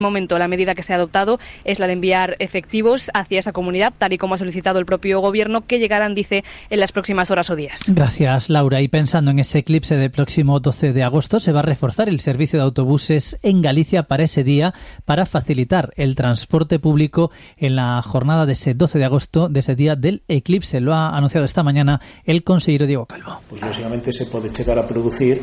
momento la medida que se ha adoptado es la de enviar efectivos hacia esa comunidad, tal y como ha solicitado el propio gobierno, que llegarán, dice, en las próximas horas o días. Gracias, Laura. Y pensando en ese eclipse del próximo 12 de agosto, se va a reforzar el servicio de autobuses en Galicia para ese día, para facilitar el transporte público en la jornada de ese 12 de agosto, de ese día del eclipse. Lo ha anunciado esta mañana el consejero Diego Calvo. Pues lógicamente se pode chegar a producir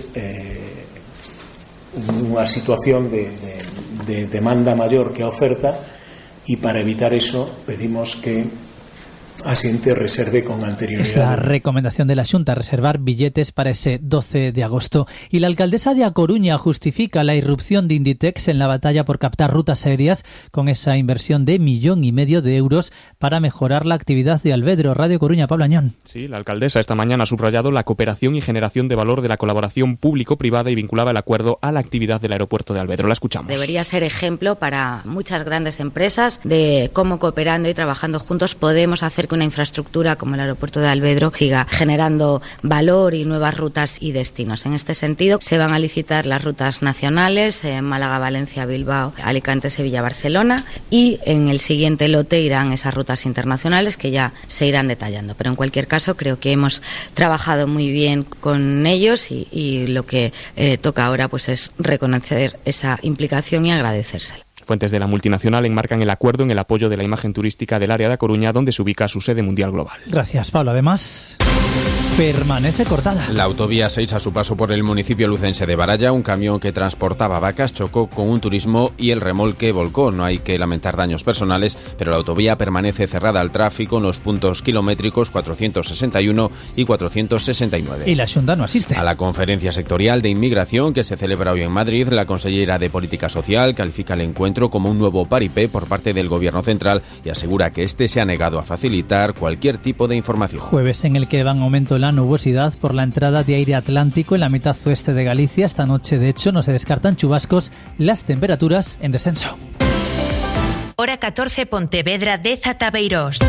unha situación de demanda mayor que a oferta, y para evitar eso pedimos que a xente reserve con anterioridade. Es la recomendación de la Xunta, reservar billetes para ese 12 de agosto. Y la alcaldesa de A Coruña justifica la irrupción de Inditex en la batalla por captar rutas aéreas con esa inversión de 1,5 millones de euros para mejorar la actividad de Alvedro. Radio Coruña, Pablo Añón. Sí, la alcaldesa esta mañana ha subrayado la cooperación y generación de valor de la colaboración público-privada y vinculaba el acuerdo a la actividad del aeropuerto de Alvedro. La escuchamos. Debería ser ejemplo para muchas grandes empresas de cómo cooperando y trabajando juntos podemos hacer que una infraestructura como el aeropuerto de Alvedro siga generando valor y nuevas rutas y destinos. En este sentido, se van a licitar las rutas nacionales, Málaga, Valencia, Bilbao, Alicante, Sevilla, Barcelona, y en el siguiente lote irán esas rutas internacionales que ya se irán detallando. Pero en cualquier caso, creo que hemos trabajado muy bien con ellos y lo que toca ahora pues es reconocer esa implicación y agradecérsela. Fuentes de la multinacional enmarcan el acuerdo en el apoyo de la imagen turística del área de A Coruña, donde se ubica su sede mundial global. Gracias, Pablo. Además, permanece cortada. La autovía 6, a su paso por el municipio lucense de Baralla, un camión que transportaba vacas chocó con un turismo y el remolque volcó. No hay que lamentar daños personales, pero la autovía permanece cerrada al tráfico en los puntos kilométricos 461 y 469. Y la Xunta no asiste. A la conferencia sectorial de inmigración que se celebra hoy en Madrid, la consellera de Política Social califica el encuentro como un nuevo paripé por parte del Gobierno central y asegura que este se ha negado a facilitar cualquier tipo de información. Jueves en el que va en aumento la nubosidad por la entrada de aire atlántico en la mitad oeste de Galicia. Esta noche, de hecho, no se descartan chubascos, las temperaturas en descenso. Hora 14, Pontevedra, Deza, Tabeirós.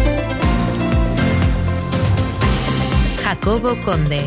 Jacobo Conde.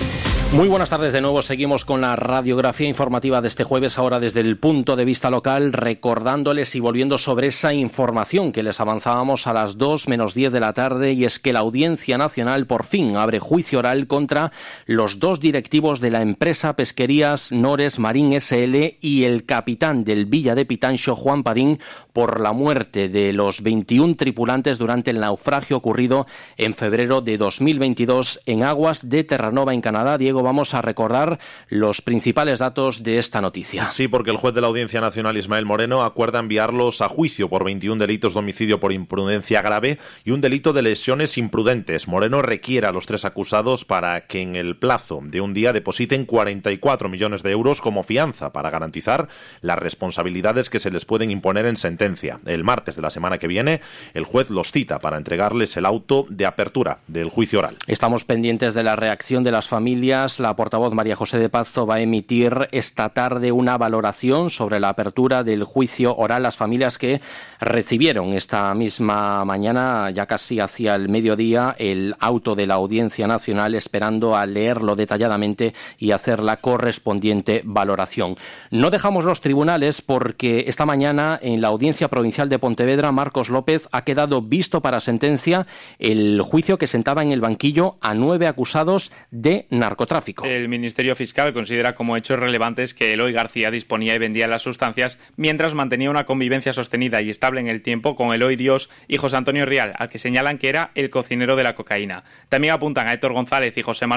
Muy buenas tardes de nuevo, seguimos con la radiografía informativa de este jueves, ahora desde el punto de vista local, recordándoles y volviendo sobre esa información que les avanzábamos a las 2 menos 10 de la tarde, y es que la Audiencia Nacional por fin abre juicio oral contra los 2 directivos de la empresa Pesquerías Nores Marín S.L. y el capitán del Villa de Pitanxo, Juan Padín, por la muerte de los 21 tripulantes durante el naufragio ocurrido en febrero de 2022 en aguas de Terranova, en Canadá. Diego, vamos a recordar los principales datos de esta noticia. Sí, porque el juez de la Audiencia Nacional, Ismael Moreno, acuerda enviarlos a juicio por 21 delitos de homicidio por imprudencia grave y un delito de lesiones imprudentes. Moreno requiere a los 3 acusados para que en el plazo de un día depositen 44 millones de euros como fianza para garantizar las responsabilidades que se les pueden imponer en sentencia. El martes de la semana que viene, el juez los cita para entregarles el auto de apertura del juicio oral. Estamos pendientes de la reacción de las familias. La portavoz María José de Pazzo va a emitir esta tarde una valoración sobre la apertura del juicio oral. Las familias que recibieron esta misma mañana, ya casi hacia el mediodía, el auto de la Audiencia Nacional, esperando a leerlo detalladamente y hacer la correspondiente valoración. No dejamos los tribunales porque esta mañana en la Audiencia Provincial de Pontevedra, Marcos López, ha quedado visto para sentencia el juicio que sentaba en el banquillo a 9 acusados de narcotráfico. El Ministerio Fiscal considera como hechos relevantes que Eloy García disponía y vendía las sustancias mientras mantenía una convivencia sostenida y estable en el tiempo con Eloy Dios y José Antonio Rial, al que señalan que era el cocinero de la cocaína. También apuntan a Héctor González y José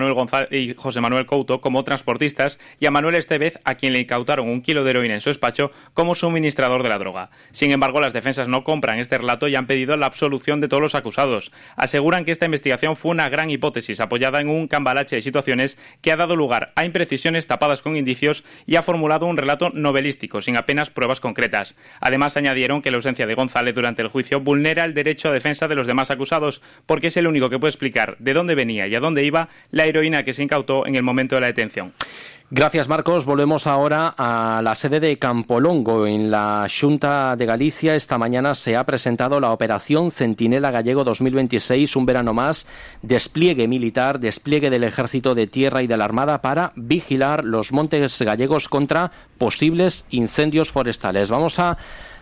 Manuel Couto como transportistas y a Manuel Estevez, a quien le incautaron 1 kilo de heroína en su despacho, como suministrador de la droga. Sin embargo, las defensas no compran este relato y han pedido la absolución de todos los acusados. Aseguran que esta investigación fue una gran hipótesis apoyada en un cambalache de situaciones que ha dado lugar a imprecisiones tapadas con indicios y ha formulado un relato novelístico sin apenas pruebas concretas. Además, añadieron que la ausencia de González durante el juicio vulnera el derecho a defensa de los demás acusados, porque es el único que puede explicar de dónde venía y a dónde iba la heroína que se incautó en el momento de la detención. Gracias, Marcos. Volvemos ahora a la sede de Campolongo. En la Xunta de Galicia esta mañana se ha presentado la Operación Centinela Gallego 2026, un verano más, despliegue militar, despliegue del Ejército de Tierra y de la Armada para vigilar los montes gallegos contra posibles incendios forestales. Vamos a